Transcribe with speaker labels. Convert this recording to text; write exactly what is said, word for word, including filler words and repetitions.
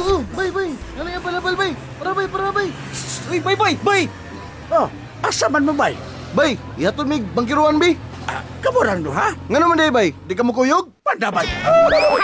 Speaker 1: Oo, bay, bay. Ano yan pala, bay? Para, bay, para, bay.
Speaker 2: Uy, bay, bay, bay!
Speaker 3: Oh, asa man mo bay?
Speaker 1: Bay, ihatod mig bangkiruan, bay.
Speaker 3: Ah, kamuran do ha?
Speaker 1: Nga naman day, bay. Di ka mo kuyog?
Speaker 3: Panda bay.